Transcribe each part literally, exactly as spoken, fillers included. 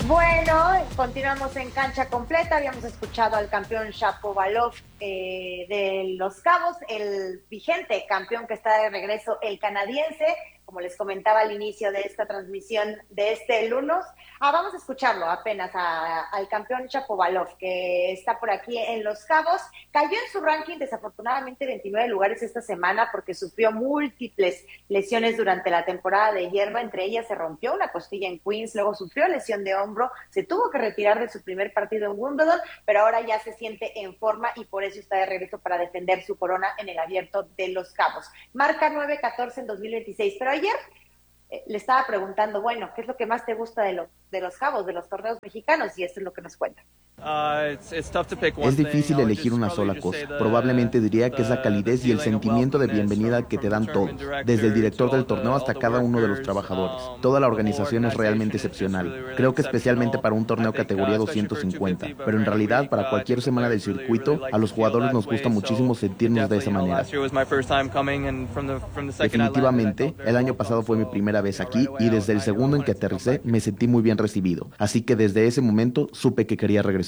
Bueno, continuamos en cancha completa. Habíamos escuchado al campeón Shapovalov eh, de Los Cabos, el vigente campeón que está de regreso, el canadiense, como les comentaba al inicio de esta transmisión de este lunes. Ah, vamos a escucharlo apenas a, al campeón Shapovalov, que está por aquí en Los Cabos. Cayó en su ranking desafortunadamente veintinueve lugares esta semana porque sufrió múltiples lesiones durante la temporada de hierba. Entre ellas se rompió una costilla en Queens, luego sufrió lesión de hombro, se tuvo que retirar de su primer partido en Wimbledon, pero ahora ya se siente en forma y por eso está de regreso para defender su corona en el Abierto de Los Cabos. Marca nueve catorce en dos mil veintiséis, pero ayer eh, le estaba preguntando, bueno, ¿qué es lo que más te gusta de, lo, de Los Cabos, de los torneos mexicanos? Y esto es lo que nos cuenta. Es difícil elegir una sola cosa. Probablemente diría que es la calidez y el sentimiento de bienvenida que te dan todos, desde el director del torneo hasta cada uno de los trabajadores. Toda la organización es realmente excepcional. Creo que especialmente para un torneo categoría doscientos cincuenta, pero en realidad para cualquier semana del circuito, a los jugadores nos gusta muchísimo sentirnos de esa manera. Definitivamente, el año pasado fue mi primera vez aquí y desde el segundo en que aterricé me sentí muy bien recibido. Así que desde ese momento supe que quería regresar.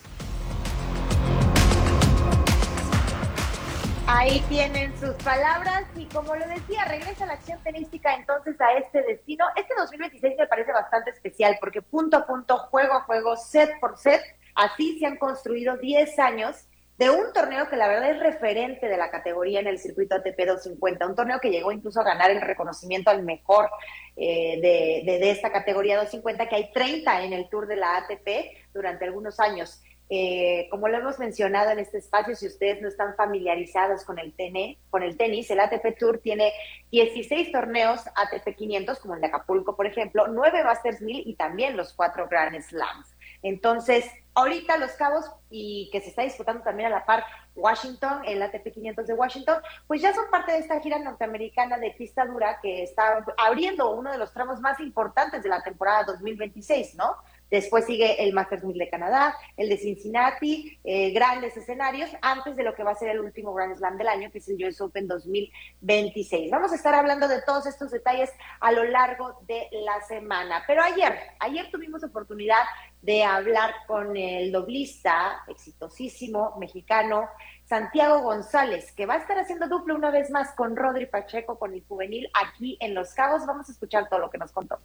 Ahí tienen sus palabras y como lo decía, regresa la acción tenística entonces a este destino. Este dos mil veintiséis me parece bastante especial porque punto a punto, juego a juego, set por set, así se han construido diez años de un torneo que la verdad es referente de la categoría en el circuito A T P doscientos cincuenta, un torneo que llegó incluso a ganar el reconocimiento al mejor eh, de, de, de esta categoría doscientos cincuenta, que hay treinta en el Tour de la A T P durante algunos años. Eh, como lo hemos mencionado en este espacio, si ustedes no están familiarizados con el tenis, con el tenis, el A T P Tour tiene dieciséis torneos A T P quinientos, como el de Acapulco, por ejemplo, nueve Masters mil y también los cuatro Grand Slams. Entonces, ahorita Los Cabos, y que se está disputando también a la par Washington, el A T P quinientos de Washington, pues ya son parte de esta gira norteamericana de pista dura que está abriendo uno de los tramos más importantes de la temporada dos mil veintiséis, ¿no? Después sigue el Masters mil de Canadá, el de Cincinnati, eh, grandes escenarios, antes de lo que va a ser el último Grand Slam del año, que es el U S Open dos mil veintiséis. Vamos a estar hablando de todos estos detalles a lo largo de la semana. Pero ayer, ayer tuvimos oportunidad de hablar con el doblista exitosísimo mexicano, Santiago González, que va a estar haciendo dupla una vez más con Rodri Pacheco, con el juvenil aquí en Los Cabos. Vamos a escuchar todo lo que nos contó.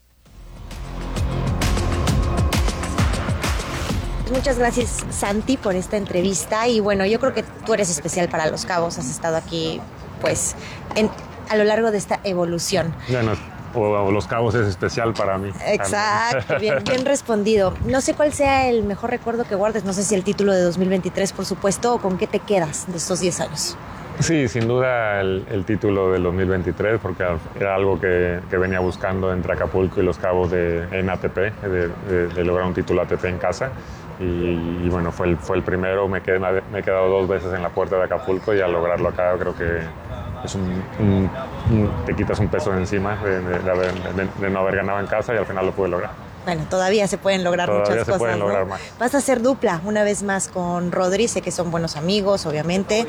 Muchas gracias, Santi, por esta entrevista. Y bueno, yo creo que tú eres especial para Los Cabos. Has estado aquí, pues, en, a lo largo de esta evolución. Bueno, o, o Los Cabos es especial para mí. Exacto, bien, bien respondido. No sé cuál sea el mejor recuerdo que guardes. No sé si el título de dos mil veintitrés, por supuesto, o con qué te quedas de estos diez años. Sí, sin duda el, el título del dos mil veintitrés, porque era algo que, que venía buscando entre Acapulco y Los Cabos de, en A T P, de, de, de lograr un título A T P en casa. Y, y bueno, fue el, fue el primero, me, quedé, me he quedado dos veces en la puerta de Acapulco y al lograrlo acá creo que es un, un, un, te quitas un peso de encima de, de, de, haber, de, de no haber ganado en casa y al final lo pude lograr. Bueno, todavía se pueden lograr todavía muchas se cosas, pueden lograr ¿no? más. Vas a hacer dupla una vez más con Rodri, sé que son buenos amigos, obviamente.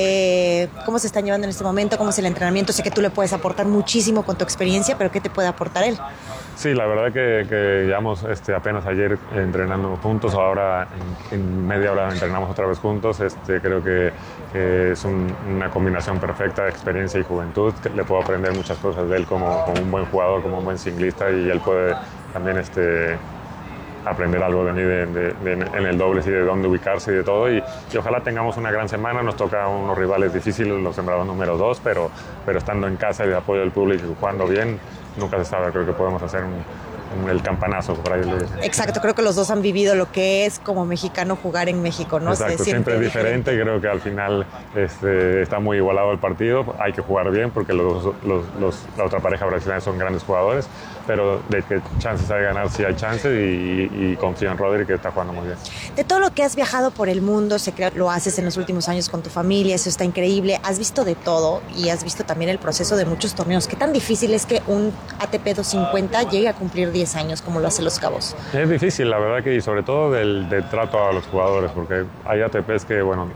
Eh, ¿Cómo se están llevando en este momento? ¿Cómo es el entrenamiento? Sé que tú le puedes aportar muchísimo con tu experiencia, pero ¿qué te puede aportar él? Sí, la verdad que, que llevamos este, apenas ayer entrenando juntos, ahora en, en media hora entrenamos otra vez juntos. Este, creo que, que es un, una combinación perfecta de experiencia y juventud. Le puedo aprender muchas cosas de él como, como un buen jugador, como un buen singlista, y él puede también este, aprender algo de mí de, de, de, en el doble, y de dónde ubicarse y de todo. Y, y ojalá tengamos una gran semana. Nos toca unos rivales difíciles, los sembrados número dos, pero, pero estando en casa y de apoyo del público y jugando bien, nunca se sabe. Creo que podemos hacer un, un, el campanazo por ahí. Exacto, creo que los dos han vivido lo que es como mexicano jugar en México, ¿no? Exacto, se siempre es diferente. diferente. Creo que al final este, está muy igualado el partido. Hay que jugar bien porque los, los, los, la otra pareja brasileña son grandes jugadores, pero de que chances hay de ganar, sí hay chances, y, y, y confío en Rodri, que está jugando muy bien. De todo lo que has viajado por el mundo, sé que lo haces en los últimos años con tu familia, eso está increíble, has visto de todo y has visto también el proceso de muchos torneos. ¿Qué tan difícil es que un A T P doscientos cincuenta llegue a cumplir diez años como lo hace Los Cabos? Es difícil, la verdad, que y sobre todo del, del trato a los jugadores, porque hay A T Ps que, bueno,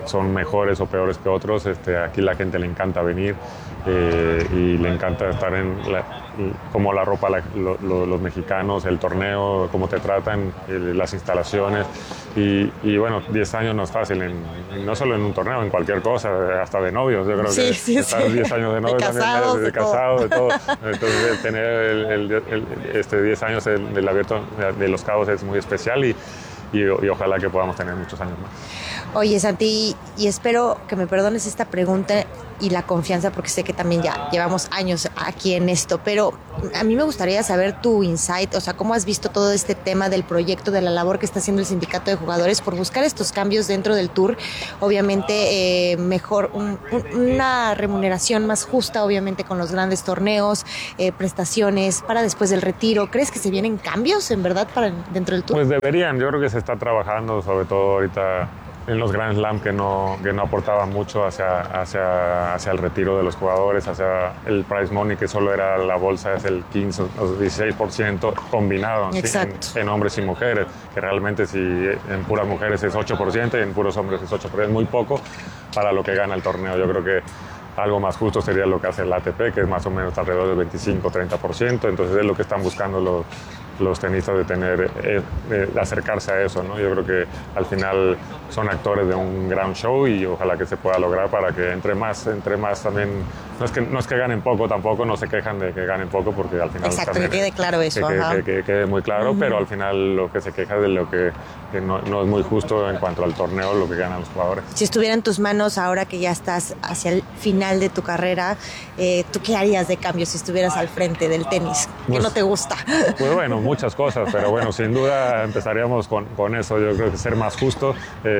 son mejores o peores que otros. Este, aquí la gente le encanta venir eh, y le encanta estar en la, como la ropa la, lo, lo, los mexicanos, el torneo, cómo te tratan, el, las instalaciones y, y bueno, diez años no es fácil, en, no solo en un torneo, en cualquier cosa, hasta de novios. Yo creo sí, que sí, estar sí. diez años de novios, de casados, también, de, de, casado, de todo. Entonces tener el, el, el, este diez años del, del abierto de Los Cabos es muy especial y Y, y ojalá que podamos tener muchos años más. Oye, Santi, y espero que me perdones esta pregunta y la confianza, porque sé que también ya llevamos años aquí en esto, pero a mí me gustaría saber tu insight, o sea, cómo has visto todo este tema del proyecto, de la labor que está haciendo el sindicato de jugadores por buscar estos cambios dentro del tour, obviamente eh, mejor, un, un, una remuneración más justa, obviamente con los grandes torneos, eh, prestaciones para después del retiro. ¿Crees que se vienen cambios en verdad para dentro del tour? Pues deberían, yo creo que se está trabajando, sobre todo ahorita en los Grand Slam, que no, que no aportaban mucho hacia, hacia, hacia el retiro de los jugadores, hacia el prize money, que solo era la bolsa, es el quince o dieciséis por ciento combinado, ¿sí? en, en hombres y mujeres, que realmente si en puras mujeres es ocho por ciento y en puros hombres es ocho por ciento, es muy poco para lo que gana el torneo. Yo creo que algo más justo sería lo que hace el A T P, que es más o menos alrededor del veinticinco a treinta por ciento, entonces es lo que están buscando los los tenistas, de tener, eh, de acercarse a eso, ¿no? Yo creo que al final son actores de un gran show y ojalá que se pueda lograr para que entre más, entre más también, no es que, no es que ganen poco tampoco, no se quejan de que ganen poco porque al final... Exacto, que quede claro eso. Que, que, que, que quede muy claro, uh-huh. Pero al final lo que se queja es de lo que, que no, no es muy justo en cuanto al torneo, lo que ganan los jugadores. Si estuviera en tus manos ahora que ya estás hacia el final de tu carrera, eh, ¿tú qué harías de cambio si estuvieras al frente del tenis? ¿Qué pues, no te gusta? Pues bueno, muchas cosas, pero bueno, sin duda empezaríamos con, con eso. Yo creo que ser más justo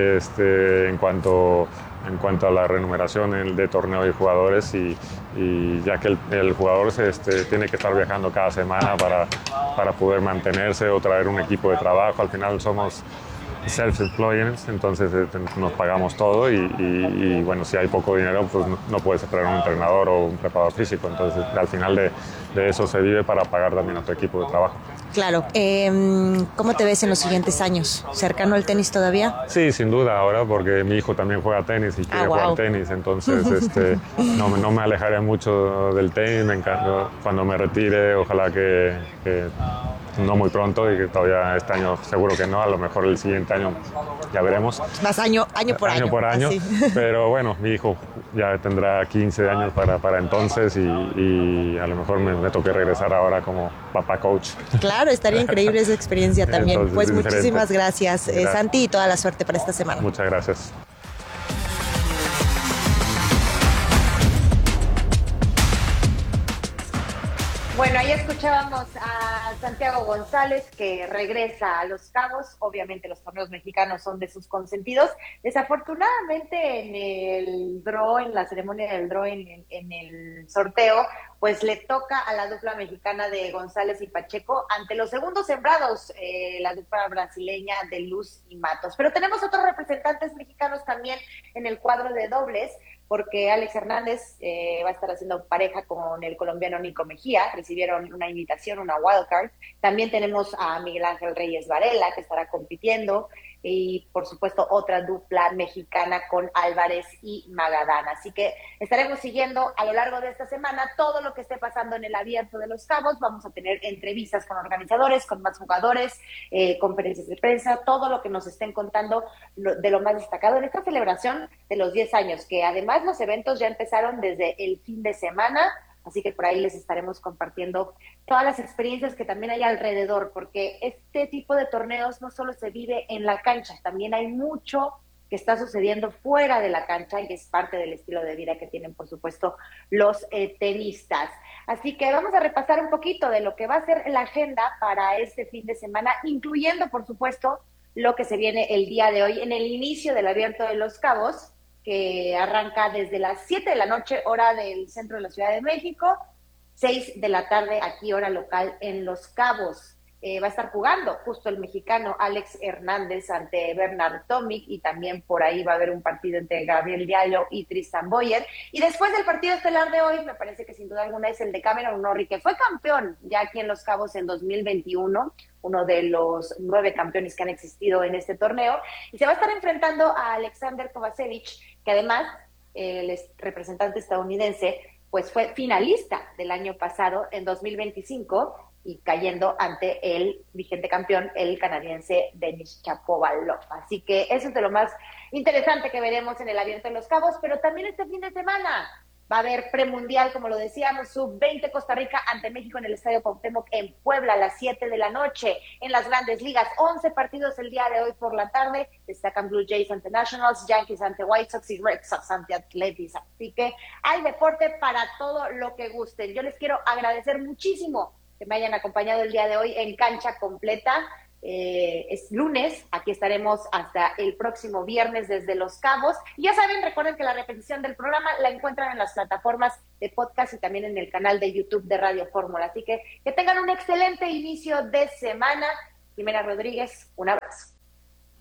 este, en cuanto en cuanto a la remuneración de torneo y jugadores y, y ya que el, el jugador se, este, tiene que estar viajando cada semana para, para poder mantenerse o traer un equipo de trabajo. Al final somos self-employers, entonces eh, nos pagamos todo y, y, y bueno, si hay poco dinero, pues no, no puedes traer un entrenador o un preparador físico, entonces al final de, de eso se vive para pagar también a tu equipo de trabajo. Claro. Eh, ¿Cómo te ves en los siguientes años? ¿Cercano al tenis todavía? Sí, sin duda ahora, porque mi hijo también juega tenis y quiere ah, wow. jugar tenis, entonces este, no, no me alejaré mucho del tenis. Me encanta, cuando me retire, ojalá que, que no muy pronto y que todavía este año seguro que no, a lo mejor el siguiente año ya veremos. Más año, año por año. Año por año, así. Pero bueno, mi hijo ya tendrá quince años para, para entonces y, y a lo mejor me, me toque regresar ahora como papá coach. Claro, estaría increíble esa experiencia también. Entonces, pues muchísimas gracias, gracias. Eh, Santi, y toda la suerte para esta semana. Muchas gracias. Bueno, ahí escuchábamos a Santiago González, que regresa a Los Cabos. Obviamente los torneos mexicanos son de sus consentidos. Desafortunadamente en el draw, en la ceremonia del draw, en, en el sorteo, pues le toca a la dupla mexicana de González y Pacheco ante los segundos sembrados, eh, la dupla brasileña de Luz y Matos. Pero tenemos otros representantes mexicanos también en el cuadro de dobles, porque Alex Hernández eh, va a estar haciendo pareja con el colombiano Nico Mejía. Recibieron una invitación, una wildcard. También tenemos a Miguel Ángel Reyes Varela, que estará compitiendo, y por supuesto otra dupla mexicana con Álvarez y Magadán. Así que estaremos siguiendo a lo largo de esta semana todo lo que esté pasando en el Abierto de Los Cabos. Vamos a tener entrevistas con organizadores, con más jugadores, eh, conferencias de prensa, todo lo que nos estén contando lo, de lo más destacado en esta celebración de los diez años, que además los eventos ya empezaron desde el fin de semana. Así que por ahí les estaremos compartiendo todas las experiencias que también hay alrededor, porque este tipo de torneos no solo se vive en la cancha, también hay mucho que está sucediendo fuera de la cancha y es parte del estilo de vida que tienen, por supuesto, los eh, tenistas. Así que vamos a repasar un poquito de lo que va a ser la agenda para este fin de semana, incluyendo, por supuesto, lo que se viene el día de hoy en el inicio del Abierto de Los Cabos, que arranca desde las siete de la noche, hora del centro de la Ciudad de México, seis de la tarde aquí, hora local en Los Cabos. eh, va a estar jugando justo el mexicano Alex Hernández ante Bernard Tomic, y también por ahí va a haber un partido entre Gabriel Diallo y Tristan Boyer. Y después del partido estelar de hoy, me parece que sin duda alguna es el de Cameron Norrie, que fue campeón ya aquí en Los Cabos en dos mil veintiuno, uno de los nueve campeones que han existido en este torneo, y se va a estar enfrentando a Alexander Kovacevic, que además el representante estadounidense pues fue finalista del año pasado en dos mil veinticinco, y cayendo ante el vigente campeón, el canadiense Denis Shapovalov. Así que eso es de lo más interesante que veremos en el Abierto de Los Cabos, pero también este fin de semana va a haber premundial, como lo decíamos, sub veinte Costa Rica ante México en el Estadio Cuauhtémoc en Puebla a las siete de la noche. En las Grandes Ligas, once partidos el día de hoy por la tarde. Destacan Blue Jays ante Nationals, Yankees ante White Sox y Red Sox ante Athletics. Así que hay deporte para todo lo que gusten. Yo les quiero agradecer muchísimo que me hayan acompañado el día de hoy en Cancha Completa. Eh, es lunes, aquí estaremos hasta el próximo viernes desde Los Cabos. Y ya saben, recuerden que la repetición del programa la encuentran en las plataformas de podcast y también en el canal de YouTube de Radio Fórmula. Así que que tengan un excelente inicio de semana. Jimena Rodríguez, un abrazo.